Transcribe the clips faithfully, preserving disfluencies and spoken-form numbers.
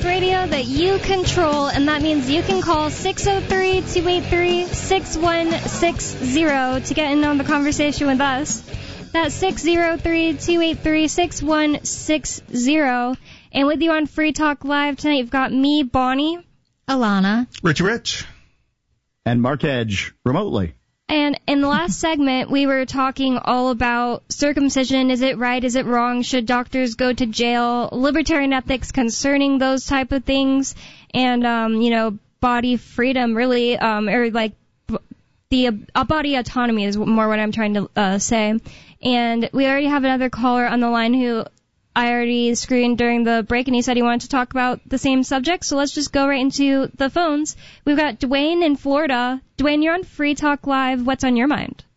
radio that you control, and that means you can call six oh three, two eight three, six one six zero to get in on the conversation with us. That's six oh three, two eight three, six one six zero. And with you on Free Talk Live tonight, you've got me, Bonnie, Alana, Rich Rich, and Mark Edge remotely. And in the last segment, we were talking all about circumcision. Is it right? Is it wrong? Should doctors go to jail? Libertarian ethics concerning those type of things. And, um, you know, body freedom, really, um, or like the uh, body autonomy is more what I'm trying to uh, say. And we already have another caller on the line who I already screened during the break, and he said he wanted to talk about the same subject, so let's just go right into the phones. We've got Dwayne in Florida. Dwayne, you're on Free Talk Live. What's on your mind?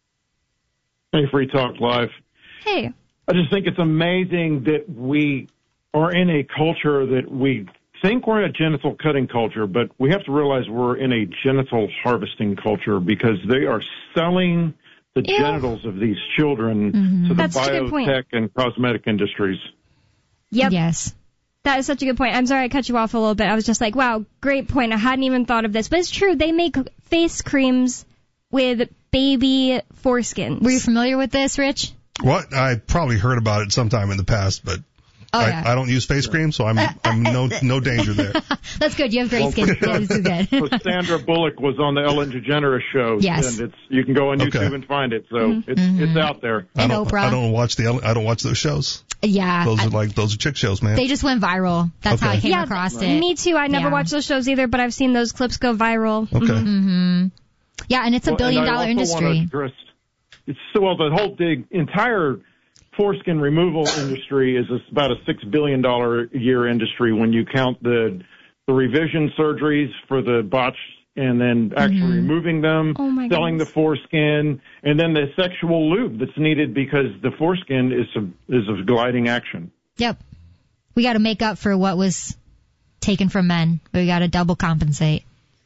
Hey, Free Talk Live. Hey. I just think it's amazing that we are in a culture that we think we're in a genital cutting culture, but we have to realize we're in a genital harvesting culture because they are selling the Ew. genitals of these children mm-hmm. to the That's such a good point. biotech and cosmetic industries. Yep. Yes. That is such a good point. I'm sorry I cut you off a little bit. I was just like, wow, great point. I hadn't even thought of this. But it's true. They make face creams with baby foreskins. Were you familiar with this, Rich? What? I probably heard about it sometime in the past, but Oh, I, yeah. I don't use face cream, so I'm I'm no no danger there. That's good. You have great Well, skin. Yeah, this is good. So Sandra Bullock was on the Ellen DeGeneres show. Yes. And it's you can go on YouTube Okay. and find it. So Mm-hmm. it's Mm-hmm. it's out there. I And don't, Oprah. I don't watch the I don't watch those shows. Yeah. Those I- are like those are chick shows, man. They just went viral. That's Okay. how I came yeah, across it. me too. I never Yeah. watched those shows either, but I've seen those clips go viral. Okay. Mm-hmm. Yeah, and it's a Well, billion and I dollar also industry. want to address, it's so well the whole the entire foreskin removal industry is about a six billion dollar a year industry when you count the the revision surgeries for the botched and then actually Mm-hmm. removing them, Oh my selling goodness. the foreskin, and then the sexual lube that's needed because the foreskin is a, is of gliding action. Yep. We got to make up for what was taken from men. We got to double compensate.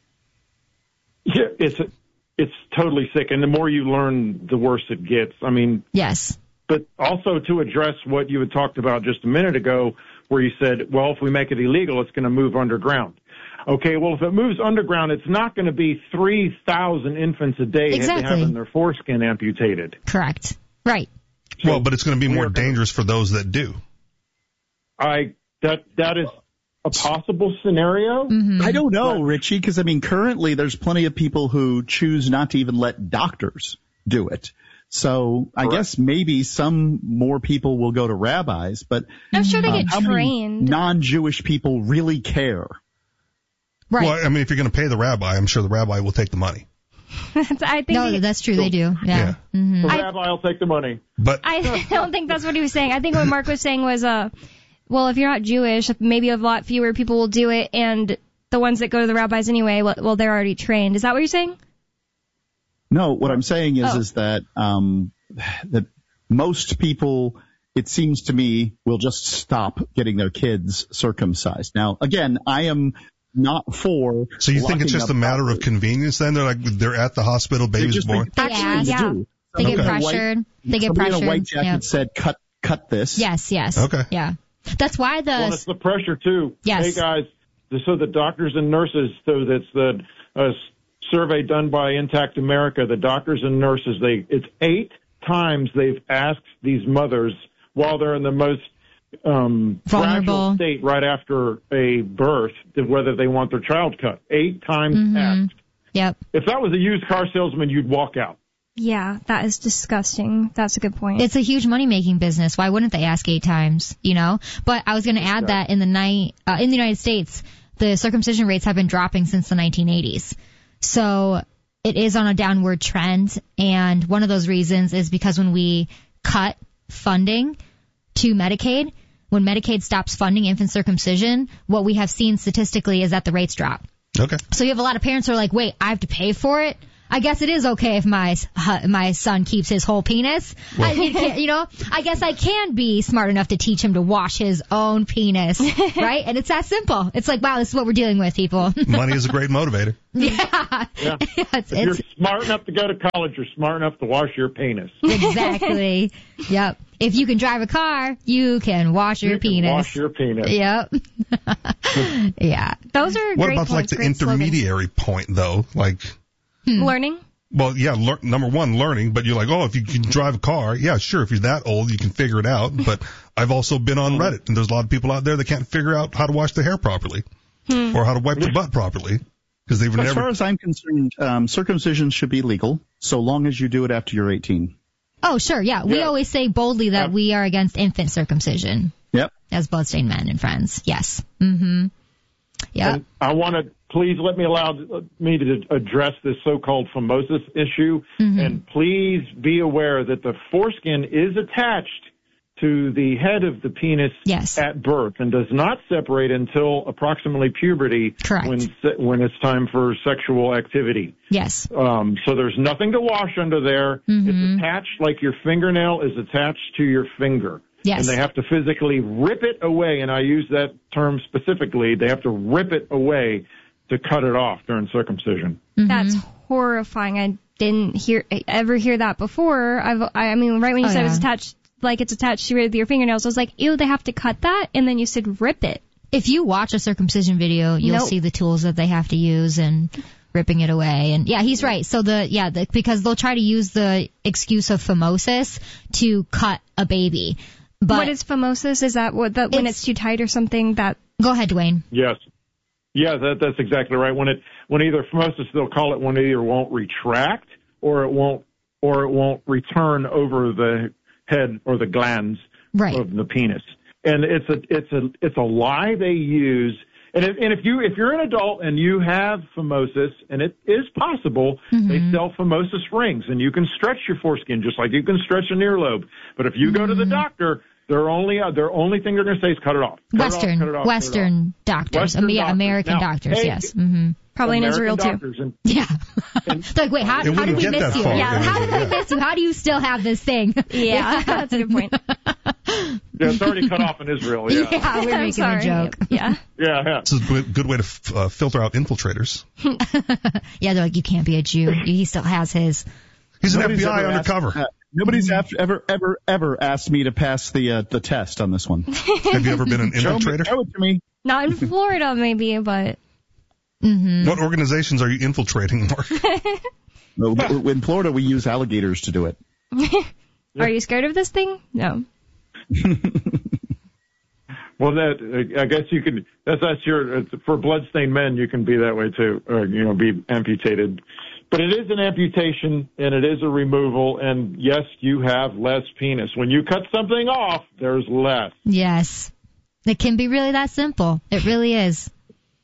Yeah, it's it's totally sick, and the more you learn, the worse it gets. I mean, Yes. but also to address what you had talked about just a minute ago, where you said, well, if we make it illegal, it's going to move underground. Okay, well, if it moves underground, it's not going to be three thousand infants a day Exactly. having their foreskin amputated. Correct. Right. Well, but it's going to be we more are gonna- dangerous for those that do. I that that is a possible scenario. Mm-hmm. I don't know, Richie, because, I mean, currently there's plenty of people who choose not to even let doctors do it. So I Correct. guess maybe some more people will go to rabbis, but I'm sure they um, get how many trained. non-Jewish people really care? Right. Well, I mean, if you're going to pay the rabbi, I'm sure the rabbi will take the money. I think no, he- that's true. They do. Yeah. Yeah. Mm-hmm. The I- rabbi will take the money. But I don't think that's what he was saying. I think what Mark was saying was, uh, well, if you're not Jewish, maybe a lot fewer people will do it, and the ones that go to the rabbis anyway, well, well they're already trained. Is that what you're saying? No, what I'm saying is, Oh. is that, um, that most people, it seems to me, will just stop getting their kids circumcised. Now, again, I am not for. so you think locking it's just up a matter of doctors. convenience then? They're like they're at the hospital, They baby's just born. think- They Actually, ask. yeah. do. They get Somebody in a white- pressured. They get somebody pressured. in a white jacket Yeah. said, cut, cut this. Yes, yes. Okay. Yeah. That's why the... Well, it's the pressure too. Yes. Hey guys, so the doctors and nurses, so that's the uh, survey done by Intact America. The doctors and nurses, they it's eight times they've asked these mothers while they're in the most um, Vulnerable. fragile state right after a birth to whether they want their child cut. Eight times Mhm. asked. Yep. If that was a used car salesman, you'd walk out. Yeah, that is disgusting. That's a good point. It's a huge money-making business. Why wouldn't they ask eight times, you know? But I was going to add that in the night, uh, in the United States, the circumcision rates have been dropping since the nineteen eighties. So it is on a downward trend. And one of those reasons is because when we cut funding to Medicaid, when Medicaid stops funding infant circumcision, what we have seen statistically is that the rates drop. Okay. So you have a lot of parents who are like, wait, I have to pay for it? I guess it is okay if my uh, my son keeps his whole penis. I, you, can't, you know, I guess I can be smart enough to teach him to wash his own penis, right? And it's that simple. It's like, wow, this is what we're dealing with, people. Money is a great motivator. yeah. Yeah. it's, If you're it's, smart enough to go to college, you're smart enough to wash your penis. exactly. Yep. if you can drive a car, you can wash your you penis. Can wash your penis. Yep. Yeah. Those are What great about points, like the great slogans. intermediary point though? Like, Hmm. Learning? well, yeah, lear- number one, learning, but you're like, oh, if you can drive a car, yeah, sure, if you're that old, you can figure it out. But I've also been on Reddit, and there's a lot of people out there that can't figure out how to wash their hair properly Hmm. or how to wipe their butt properly because they've As never. far as I'm concerned, um, circumcision should be legal so long as you do it after you're eighteen. Oh, sure. Yeah. We Yeah. always say boldly that Um, we are against infant circumcision Yep. as bloodstained men and friends. Yes. Mm-hmm. Yeah. And I want to please let me allow me to address this so-called phimosis issue, Mm-hmm. and please be aware that the foreskin is attached to the head of the penis Yes. at birth and does not separate until approximately puberty. Correct. When se- when it's time for sexual activity. Yes. Um, so there's nothing to wash under there. Mm-hmm. It's attached like your fingernail is attached to your finger. Yes. And they have to physically rip it away, and I use that term specifically. They have to rip it away to cut it off during circumcision. Mm-hmm. That's horrifying. I didn't hear ever hear that before. I've, I mean, right when you Oh, said yeah. it was attached, like it's attached to your fingernails, I was like, ew, they have to cut that? And then you said rip it. If you watch a circumcision video, you'll Nope. see the tools that they have to use and ripping it away. And yeah, he's right. So the, yeah, the, because they'll try to use the excuse of phimosis to cut a baby. But What is phimosis? Is that what the, when It's- it's too tight or something? That go ahead, Dwayne. Yes. Yeah, that, that's exactly right. When it, when either phimosis, they'll call it when it either won't retract or it won't, or it won't return over the head or the glands Right. of the penis. And it's a, it's a, it's a lie they use. And if, and if you, if you're an adult and you have phimosis, and it is possible, Mm-hmm. they sell phimosis rings, and you can stretch your foreskin just like you can stretch an earlobe. But if you go to the doctor, their only, uh, their only thing they're going to say is cut it off. Cut it off, Western, cut it off, cut it off. Western doctors. Western I mean, yeah, doctors. American Now, doctors, hey, yes. hmm probably in American Israel too. doctors, and Yeah. They're like, wait, how, It how did wouldn't we get miss that you? far. Yeah, It how did we wouldn't- miss you? How do you still have this thing? Yeah, that's a good point. yeah, it's already cut off in Israel. Yeah, yeah, Yeah, we're I'm making sorry. a joke. Yeah. yeah. It's a good, good way to f- uh, filter out infiltrators. Yeah, they're like, you can't be a Jew. He still has his. He's an Nobody's F B I ever asked- undercover. uh, nobody's af- ever, ever, ever asked me to pass the uh, the test on this one. Have you ever been an Show, me, infiltrator? show it to me. Not in Florida, maybe, but Mm-hmm. What organizations are you infiltrating, Mark? No, in Florida, we use alligators to do it. are you scared of this thing? No. Well, that I guess you could. That's that's your for bloodstained men. You can be that way too, or you know, be amputated. But it is an amputation and it is a removal. And yes, you have less penis when you cut something off. There's less. Yes. It can be really that simple. It really is.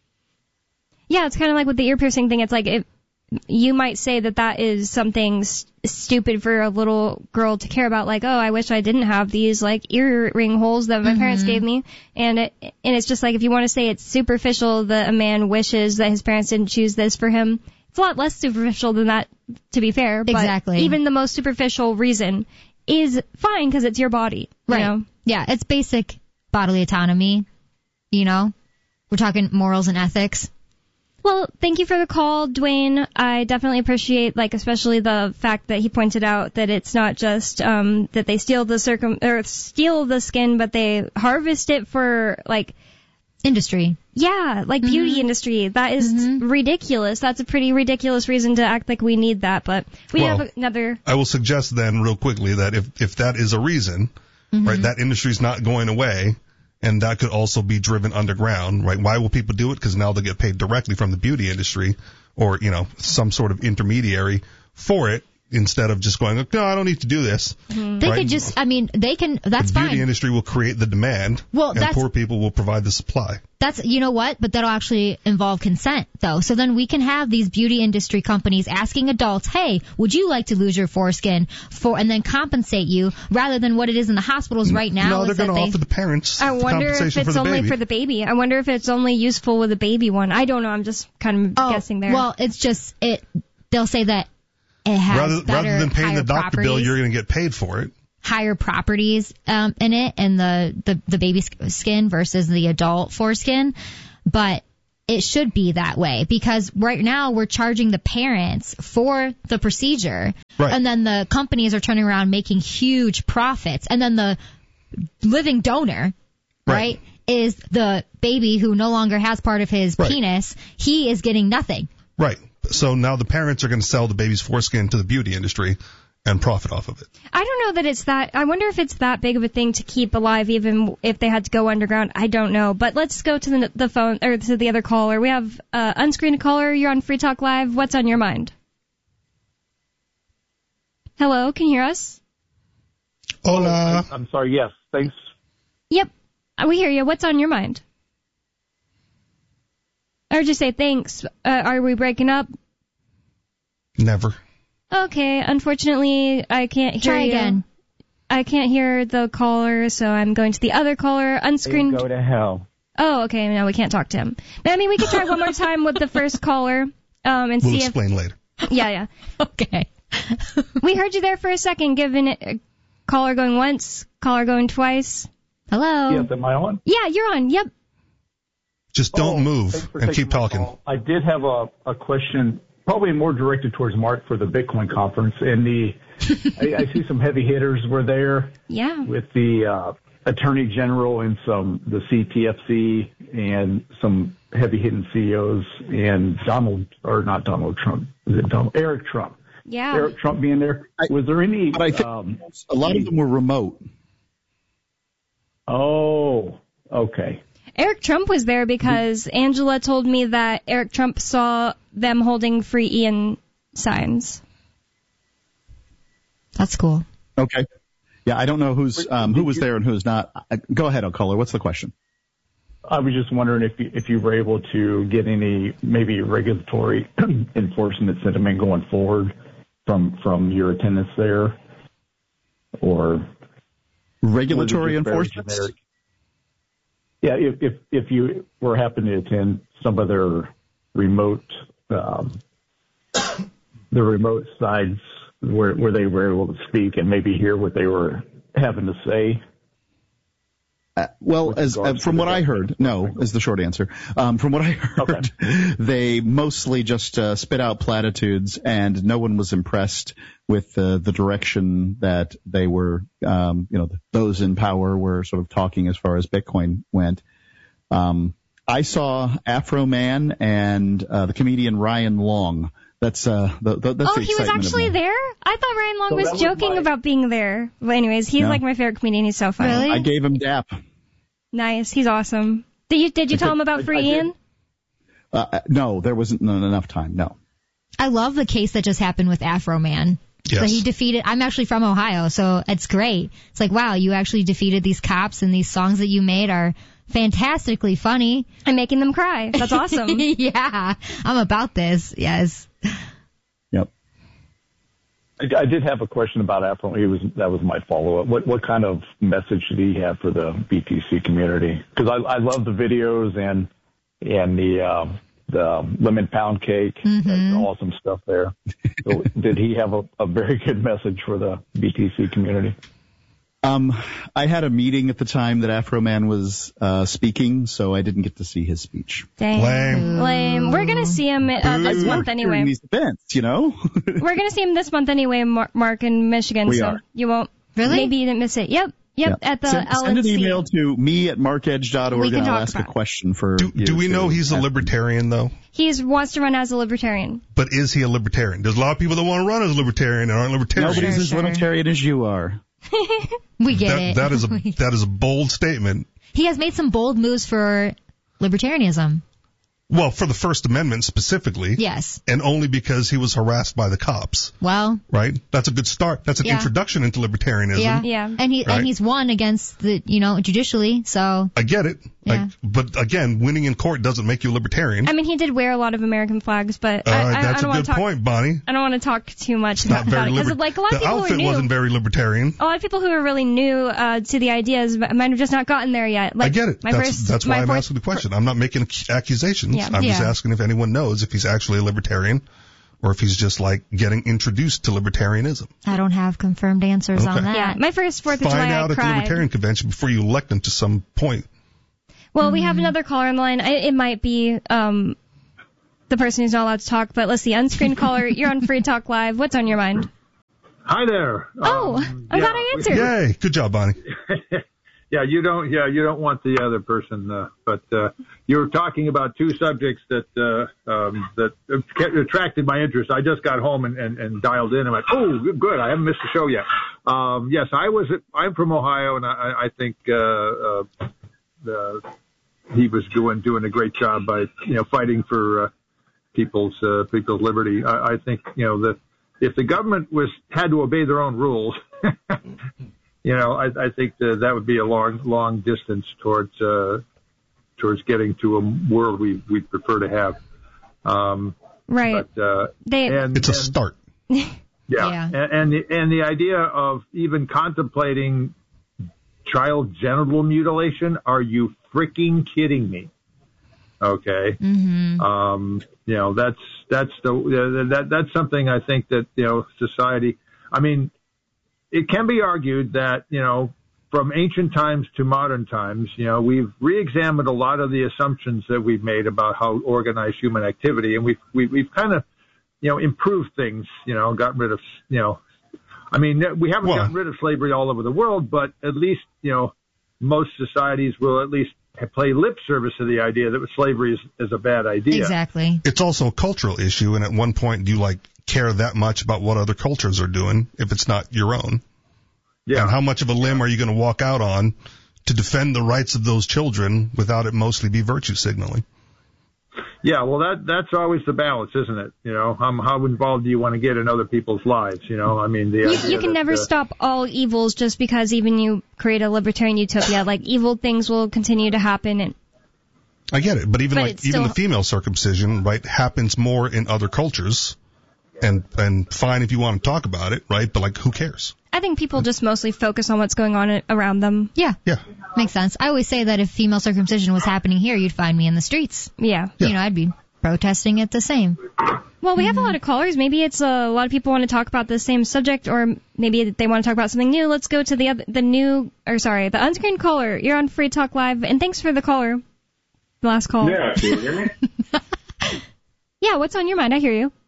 Yeah, it's kind of like with the ear piercing thing. It's like if you might say that that is something st- stupid for a little girl to care about. Like, oh, I wish I didn't have these like earring holes that my Mm-hmm. parents gave me. And it, and it's just like if you want to say it's superficial that a man wishes that his parents didn't choose this for him. It's a lot less superficial than that, to be fair. But Exactly. even the most superficial reason is fine because it's your body. You Right. know? Yeah, it's basic bodily autonomy. You know? We're talking morals and ethics. Well, thank you for the call, Dwayne. I definitely appreciate, like, especially the fact that he pointed out that it's not just um, that they steal the circum or steal the skin, but they harvest it for, like, Industry. yeah, like beauty industry. That is ridiculous. That's a pretty ridiculous reason to act like we need that. But we Well, have another. I will suggest then real quickly that if, if that is a reason, right, that industry's not going away. And that could also be driven underground, right? Why will people do it? Because now they get paid directly from the beauty industry or, you know, some sort of intermediary for it instead of just going, no, I don't need to do this. They Right. could just, I mean, they can, that's The beauty fine. industry will create the demand, Well, and that's- poor people will provide the supply. That's, you know what? But that'll actually involve consent, though. So then we can have these beauty industry companies asking adults, hey, would you like to lose your foreskin for, and then compensate you rather than what it is in the hospitals right now. no, they're is that going to they, offer the parents I the wonder if compensation it's for the only baby. for the baby. I wonder if it's only useful with a baby one. I don't know. I'm just kind of oh, guessing there. Well, it's just, it, they'll say that it has rather, better, rather than paying higher the doctor bill, properties. you're going to get paid for it. higher properties um, in it and the, the, the baby sk- skin versus the adult foreskin. But it should be that way, because right now we're charging the parents for the procedure, Right. and then the companies are turning around making huge profits, and then the living donor, right, Right. is the baby who no longer has part of his Right. penis. He is getting nothing. Right. So now the parents are going to sell the baby's foreskin to the beauty industry and profit off of it. I don't know that it's that. I wonder if it's that big of a thing to keep alive, even if they had to go underground. I don't know. But let's go to the the phone or to the other caller. We have uh, unscreened caller. You're on Free Talk Live. What's on your mind? Hello, can you hear us? Hola. I, I'm sorry. Yes. Thanks. Yep, we hear you. What's on your mind? Or just say thanks. Uh, are we breaking up? Never. Okay, unfortunately, I can't hear Try you. again. I can't hear the caller, so I'm going to the other caller. Unscreened. Go to hell. Oh, okay. No, we can't talk to him. But, I mean, we could try one more time with the first caller, um, and We'll see explain later. if. Yeah, yeah. Okay. We heard you there for a second, giving it a caller going once, caller going twice. Hello. Yes. Am I on? Yeah, you're on. Yep. Just don't Oh, move thanks for and taking keep my talking. call. I did have a, a question, probably more directed towards Mark for the Bitcoin conference. And the I, I see some heavy hitters were there Yeah. with the uh, Attorney General and some the C T F C and some heavy hitting C E Os and Donald or not Donald Trump. Is it Donald Eric Trump? Yeah. Eric Trump being there. I- Was there any? But I think um, a lot of them were remote. oh, okay. Eric Trump was there because Angela told me that Eric Trump saw them holding Free Ian signs. That's cool. Okay. Yeah, I don't know who's um, who was there and who's not. Uh, Go ahead, caller. What's the question? I was just wondering if you, if you were able to get any maybe regulatory enforcement sentiment going forward from from your attendance there, or Regulatory was it just very enforcement? generic? Yeah, if if if you were happen to attend some of their remote um, the remote sides where where they were able to speak and maybe hear what they were having to say. Uh, well, With as uh, regards from to what the I heard, government. no is the short answer. Um, from what I heard, they mostly just uh, spit out platitudes, and no one was impressed with uh, the direction that they were, um, you know, those in power were sort of talking as far as Bitcoin went. Um, I saw Afro Man and uh, the comedian Ryan Long. That's uh, the, the, that's Oh, the he was excitement of actually me. there? I thought Ryan Long So was that was joking my- about being there. But anyways, he's No. like my favorite comedian. He's so funny. Really? I gave him dap. Nice. He's awesome. Did you did you tell him about I- Free I did. Ian? Uh, no, there wasn't enough time. No. I love the case that just happened with Afro Man. Yes. That he defeated. I'm actually from Ohio, so it's great. It's like, wow, you actually defeated these cops, and these songs that you made are fantastically funny. I'm making them cry. That's awesome. Yeah, I'm about this. Yes. Yep. I, I did have a question about Afro. He was that was my follow up. What what kind of message did he have for the B T C community? Because I I love the videos and and the um, the lemon pound cake. Mm-hmm. That's awesome stuff there. So did he have a, a very good message for the B T C community? Um, I had a meeting at the time that Afro Man was uh, speaking, so I didn't get to see his speech. Dang. Lame. Lame. We're gonna see him uh, this Boo. month During anyway. these events, you know. We're gonna see him this month anyway, Mar- Mark in Michigan. We so are. you won't. Really? Maybe you didn't miss it. Yep. Yep. Yeah. At the send, L N C. send an email to me at mark edge dot org We and can I'll talk ask a about it. question for Do, you do we to know he's a ask. libertarian, though? He wants to run as a libertarian. But is he a libertarian? There's a lot of people that want to run as a libertarian and aren't libertarians. Nobody's Sure, as sure. libertarian as you are. We get That, it. that is a that is a bold statement. He has made some bold moves for libertarianism. Well, for the First Amendment specifically, Yes. and only because he was harassed by the cops, Well, right? That's a good start. That's an Yeah. introduction into libertarianism. yeah. Yeah. And he Right. and he's won against the, you know, judicially. So I get it. Like, Yeah. but again, winning in court doesn't make you a libertarian. I mean, he did wear a lot of American flags, but uh, I, I, I that's don't a want good to talk. point, Bonnie. I don't want to talk too much Not about, about very it because, liber- like, a lot of the people who are outfit new, wasn't very libertarian. a lot of people who are really new uh, to the ideas might have just not gotten there yet. Like, I get it. My That's, first, that's why my I'm fourth- asking the question. I'm not making ac- accusations. Yeah. I'm just Yeah. asking if anyone knows if he's actually a libertarian or if he's just like getting introduced to libertarianism. I don't have confirmed answers on Okay. that. Yeah, my first Fourth of Find July, out I at the cried. Libertarian Convention before you elect him to some point. Well, we have another caller on the line. I, it might be um, the person who's not allowed to talk, but let's see. Unscreened caller, you're on Free Talk Live. What's on your mind? Hi there. Oh, um, I'm yeah, glad I answered. Yay! Good job, Bonnie. yeah, you don't. Yeah, you don't want the other person. Uh, but uh, you were talking about two subjects that uh, um, that attracted my interest. I just got home and, and, and dialed in and went, oh, good. I haven't missed the show yet. Um, yes, I was. I'm from Ohio, and I, I think uh, uh, uh, he was doing doing a great job by you know fighting for uh, people's uh, people's liberty. I, I think you know that. If the government was had to obey their own rules, you know, I, I think that, that would be a long, long distance towards uh, towards getting to a world we we prefer to have. Um, right. But, uh, they, and, it's a and, start. Yeah. yeah. And, and the and the idea of even contemplating child genital mutilation? Are you freaking kidding me? Okay. Mm-hmm. Um, you know, that's, that's the, that, that's something I think that, you know, society, I mean, it can be argued that, you know, from ancient times to modern times, you know, we've re-examined a lot of the assumptions that we've made about how organized human activity, and we've, we've, we've kind of, you know, improved things, you know, gotten rid of, you know, I mean, we haven't well, gotten rid of slavery all over the world, but at least, you know, most societies will at least play lip service to the idea that slavery is, is a bad idea. Exactly. It's also a cultural issue, and at one point, do you like care that much about what other cultures are doing if it's not your own? Yeah. And how much of a limb are you going to walk out on to defend the rights of those children without it mostly be virtue signaling? Yeah, well, that that's always the balance, isn't it? You know, how, how involved do you want to get in other people's lives? You know, I mean, the you, idea you can that, never uh, stop all evils just because even you create a libertarian utopia. Like, evil things will continue to happen. And I get it, but even But like it's even still- the female circumcision, right, happens more in other cultures, and and fine if you want to talk about it, right? But like, who cares? I think people just mostly focus on what's going on around them. Yeah. Yeah. Makes sense. I always say that if female circumcision was happening here, you'd find me in the streets. Yeah. Yeah. You know, I'd be protesting it the same. Well, we have a lot of callers. Maybe it's uh, a lot of people want to talk about the same subject, or maybe they want to talk about something new. Let's go to the other, the new, or sorry, the unscreened caller. You're on Free Talk Live, and thanks for the caller. The last call. Yeah, can you hear me? Yeah, what's on your mind? I hear you.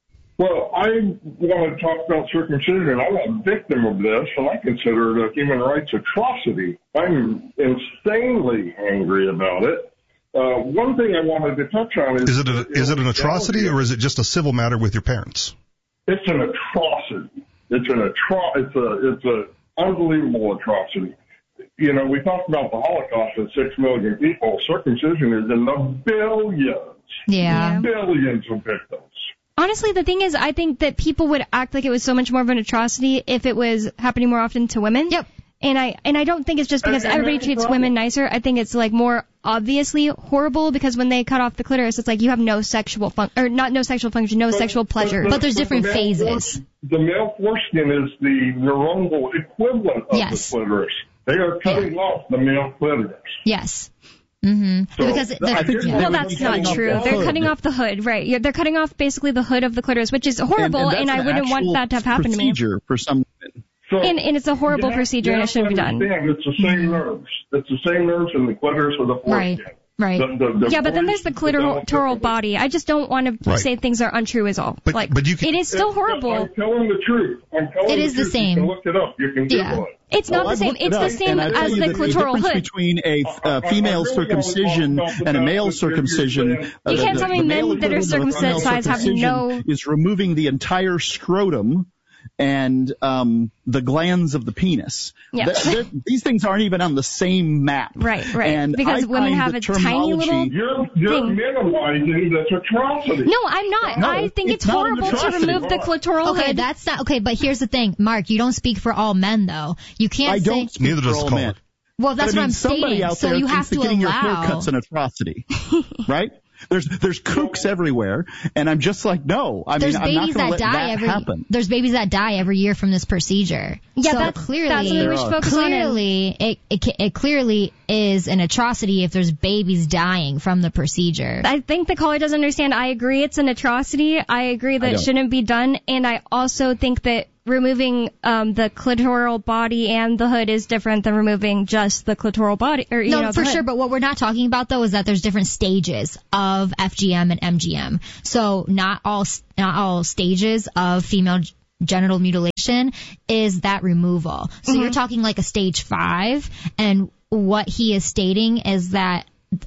Well, I want to talk about circumcision. I'm a victim of this, and I consider it a human rights atrocity. I'm insanely angry about it. Uh, one thing I wanted to touch on is... Is it a, is it an atrocity, or is it just a civil matter with your parents? It's an atrocity. It's an atro- It's a it's a unbelievable atrocity. You know, we talked about the Holocaust and six million people. Circumcision is in the billions. Yeah. Billions of victims. Honestly, the thing is, I think that people would act like it was so much more of an atrocity if it was happening more often to women. Yep. And I and I don't think it's just because And- and everybody that's the treats problem. women nicer. I think it's like more obviously horrible because when they cut off the clitoris, it's like you have no sexual fun or not no sexual function, no sexual pleasure. But there's the different male phases. fore- The male foreskin is the neuronal equivalent of Yes. the clitoris. They are cutting off the male clitoris. Yes. Mm-hmm. So, because the, I think yeah. they Well, would that's be not cutting off true. the They're hood. cutting off the hood, right? Yeah, they're cutting off basically the hood of the clitoris, which is horrible, and, and, and I that's wouldn't an want actual that to have happened to me. procedure for some women. So, And, and it's a horrible you have- procedure, you and it have shouldn't be to done. understand It's the same nerves. It's the same nerves in the clitoris or the Right. foreskin. Right. The, the, the Yeah, but then there's the voice develops clitoral differently. body. I just don't want to Right. say things are untrue is all. But- like, but you can- it is still It's- horrible. I'm telling the truth. I'm telling It the is the truth. same. You can look it up. You can Yeah. Google it. It's not Well, the I've same. looked it It's the up, same and I tell as you the that clitoral difference hood. between a uh, I- I female really wanna circumcision talk about and a the male fact that you're circumcision. saying- uh, You the- can't the- tell me the male men that are equivalent of a female circumcised have no- circumcision is removing the entire scrotum and um, the glands of the penis. Yeah. Th- th- these things aren't even on the same map. Right, right. And Because I women find have the a tiny terminology- little- You're, you're Thing. minimizing this atrocity. No, I'm not. No, I think it's it's, not an horrible to atrocity. remove the clitoral Okay, hood. that's not okay. But here's the thing, Mark. You don't speak for all men, though. You can't I say. don't speak Neither for does all the caller. men. Well, that's but I mean, what I'm somebody stating. out So there you thinks have that to getting your allow. haircut's an atrocity, right? There's there's kooks everywhere, and I'm just like, no. I There's mean, I'm not babies going to that let die that every. happen. There's babies that die every year from this procedure. Yeah, so that's clearly, that's something we should focus on. in- clearly, it, it ca- it clearly is an atrocity if there's babies dying from the procedure. I think the caller doesn't understand. I agree it's an atrocity. I agree that I it don't. shouldn't be done. And I also think that removing um, the clitoral body and the hood is different than removing just the clitoral body. Or, you no, know, for the sure. But what we're not talking about though is that there's different stages of F G M and M G M. So not all not all stages of female genital mutilation is that removal. So mm-hmm. you're talking like a stage five, and what he is stating is that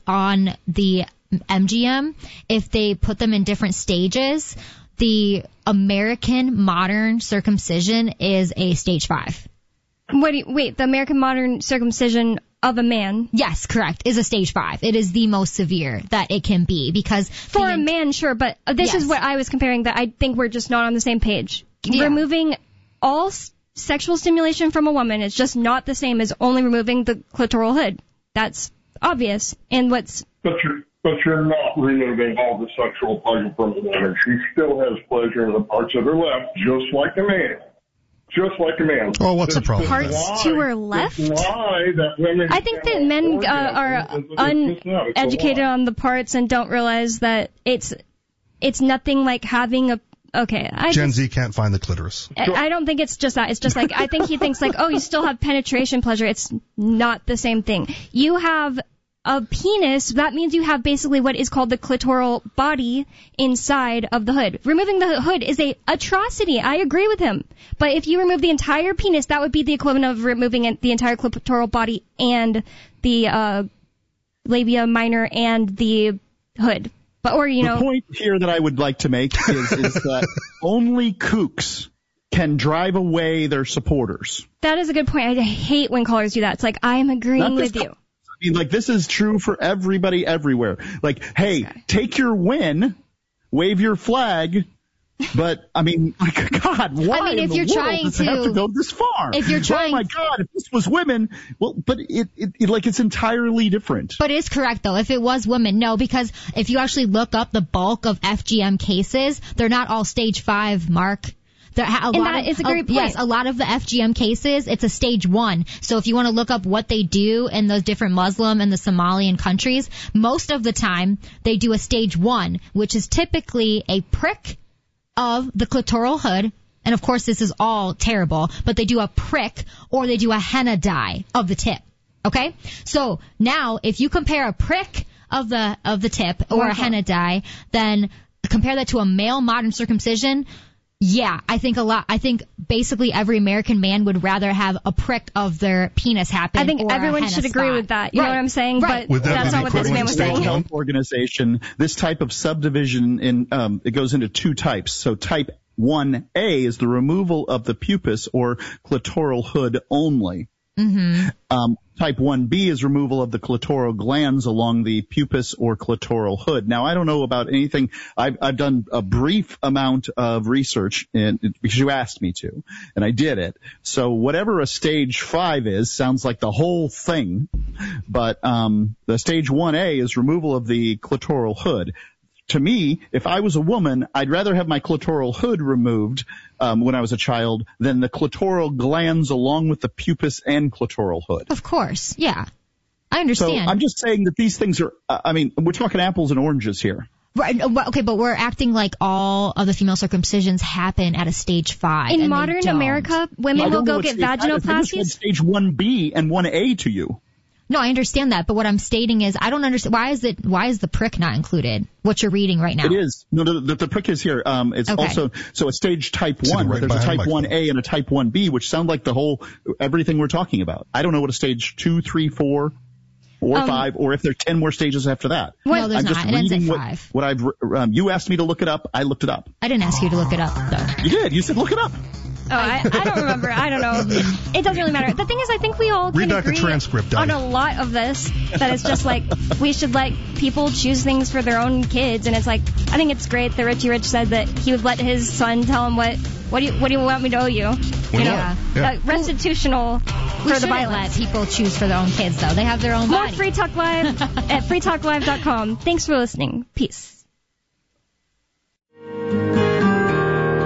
on the M G M, if they put them in different stages, the American modern circumcision is a stage five. What do you, wait, the American modern circumcision of a man? Yes, correct, is a stage five. It is the most severe that it can be because for a man, sure, but this yes. is what I was comparing. That I think we're just not on the same page. Yeah. Removing all s- sexual stimulation from a woman is just not the same as only removing the clitoral hood. That's obvious. And what's but you're but you're not removing all the sexual pleasure from a woman. She still has pleasure in the parts of her left, just like a man. Just like a man. Oh, what's the problem? Parts lie, to her left? Lie that women I think that men uh, are uneducated on the parts and don't realize that it's it's nothing like having a okay. I Gen just, Z can't find the clitoris. I, I don't think it's just that. It's just like I think he thinks like, oh, you still have penetration pleasure. It's not the same thing. You have a penis, that means you have basically what is called the clitoral body inside of the hood. Removing the hood is a atrocity. I agree with him. But if you remove the entire penis, that would be the equivalent of removing the entire clitoral body and the uh, labia minor and the hood. But or you know, the point here that I would like to make is, is that only kooks can drive away their supporters. That is a good point. I hate when callers do that. It's like I am agreeing with you. I mean, like, this is true for everybody everywhere. Like, hey, take your win, wave your flag, but, I mean, like, God, why I mean, in if the you're world trying does to, it have to go this far? If you're trying, oh my God, if this was women, well, but it, it, it, like, it's entirely different. But it's correct, though. If it was women, no, because if you actually look up the bulk of F G M cases, they're not all stage five, Mark. There, a and lot that of, is a great uh, point. Yes, a lot of the F G M cases, it's a stage one. So if you want to look up what they do in those different Muslim and the Somalian countries, most of the time they do a stage one, which is typically a prick of the clitoral hood. And of course this is all terrible, but they do a prick or they do a henna dye of the tip. Okay? So now if you compare a prick of the, of the tip or a henna dye, then compare that to a male modern circumcision. Yeah, I think a lot. I think basically every American man would rather have a prick of their penis happen. I think or everyone a should agree spot. with that. You right. know what I'm saying? Right. But that that's not what this man was saying. World Health Organization, this type of subdivision in um, it goes into two types. So type one A is the removal of the pubis or clitoral hood only. Mm-hmm. Um, type one B is removal of the clitoral glands along the pubis or clitoral hood. Now, I don't know about anything. I've, I've done a brief amount of research in, because you asked me to, and I did it. So whatever a stage five is sounds like the whole thing, but um, the stage one A is removal of the clitoral hood. To me, if I was a woman, I'd rather have my clitoral hood removed um, when I was a child than the clitoral glands along with the pubis and clitoral hood. Of course, yeah. I understand. So I'm just saying that these things are, uh, I mean, we're talking apples and oranges here. Right. Okay, but we're acting like all of the female circumcisions happen at a stage five. In and modern America, women will go get vaginoplasties. I stage one B and one A to you. No, I understand that, but what I'm stating is I don't understand why is it why is the prick not included? What you're reading right now? It is. No, the, the, the prick is here. Um, it's okay. also so a stage type Sitting one. right There's a type one microphone. A and a type one B, which sound like the whole everything we're talking about. I don't know what a stage two, three, four, or um, five, or if there are ten more stages after that. What? No, there's I'm not. just It ends at reading what, five. what I've. Um, you asked me to look it up. I looked it up. I didn't ask you to look it up, though. You did. You said look it up. Oh, I, I don't remember. I don't know. It doesn't really matter. The thing is, I think we all Read can back the agree transcript, on Daddy. a lot of this. That it's just like we should let people choose things for their own kids, and it's like I think it's great that Richie Rich said that he would let his son tell him what what do you what do you want me to owe you? We You know, will. Yeah. uh, restitutional We for the shouldn't let violence. people choose for their own kids, though. They have their own More body. Free Talk Live at free talk live dot com. Thanks for listening. Peace.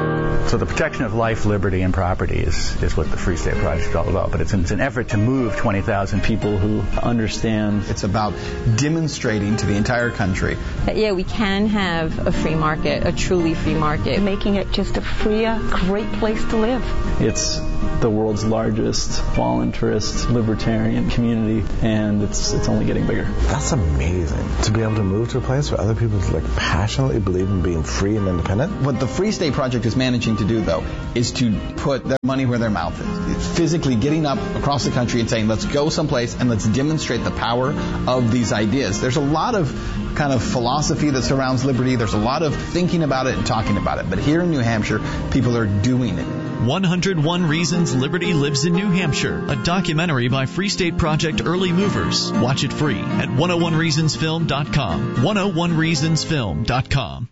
So the protection of life, liberty, and property is, is what the Free State Project is all about. But it's, it's an effort to move twenty thousand people who understand. It's about demonstrating to the entire country that, yeah, we can have a free market, a truly free market. Making it just a freer, great place to live. It's the world's largest voluntarist libertarian community, and it's it's only getting bigger. That's amazing, to be able to move to a place where other people like passionately believe in being free and independent. What the Free State Project is managing to do, though, is to put their money where their mouth is. It's physically getting up across the country and saying, let's go someplace and let's demonstrate the power of these ideas. There's a lot of kind of philosophy that surrounds liberty. There's a lot of thinking about it and talking about it. But here in New Hampshire, people are doing it. one hundred one Reasons Liberty Lives in New Hampshire, a documentary by Free State Project Early Movers. Watch it free at one oh one reasons film dot com. one oh one reasons film dot com.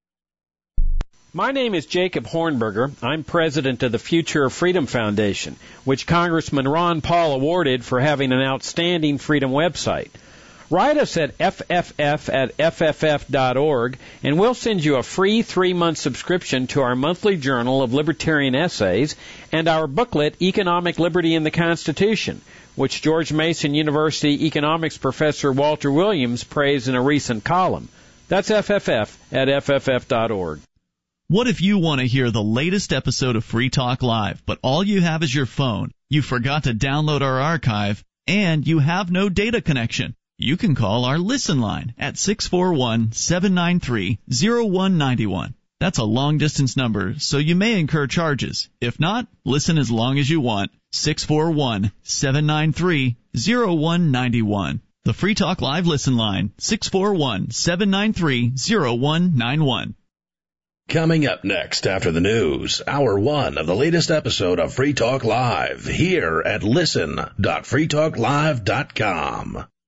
My name is Jacob Hornberger. I'm president of the Future of Freedom Foundation, which Congressman Ron Paul awarded for having an outstanding freedom website. Write us at F F F at F F F dot org, and we'll send you a free three-month subscription to our monthly journal of libertarian essays and our booklet, Economic Liberty in the Constitution, which George Mason University economics professor Walter Williams praised in a recent column. That's F F F at F F F dot org. What if you want to hear the latest episode of Free Talk Live, but all you have is your phone, you forgot to download our archive, and you have no data connection? You can call our Listen line at six four one, seven nine three, zero one nine one. That's a long-distance number, so you may incur charges. If not, listen as long as you want. six four one, seven nine three, zero one nine one. The Free Talk Live Listen line, six four one, seven nine three, zero one nine one. Coming up next after the news, hour one of the latest episode of Free Talk Live here at listen dot free talk live dot com.